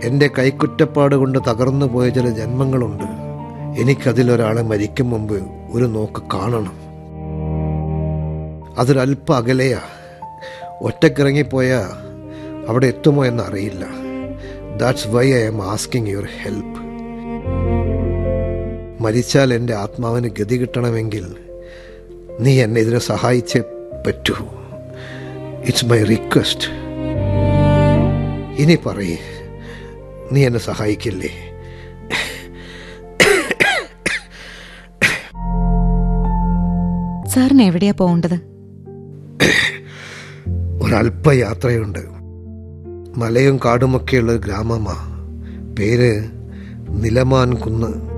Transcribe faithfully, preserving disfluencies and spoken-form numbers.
എൻ്റെ കൈക്കുറ്റപ്പാട് കൊണ്ട് തകർന്നു പോയ ചില ജന്മങ്ങളുണ്ട്. എനിക്കതിലൊരാളെ മരിക്കും മുമ്പ് ഒരു നോക്ക് കാണണം. അതൊരല്പം അകലെയാ. ഒറ്റക്കിറങ്ങിപ്പോയാ അവിടെ എത്തുമോ എന്നറിയില്ല. That's why I am asking your help. മരിച്ചാൽ എൻ്റെ ആത്മാവിന് ഗതി കിട്ടണമെങ്കിൽ നീ എന്നെ ഇതിനെ സഹായിച്ചേ പറ്റൂ. It's my request. ഇനി പറയേ, നീ എന്നെ സഹായിക്കില്ലേ? സാറിന് എവിടെയാ പോകേണ്ടത്? ഒരല്പ യാത്രയുണ്ട്. മലയും കാടുമൊക്കെയുള്ള ഗ്രാമമാ. പേര് നിലമാൻ കുന്ന്.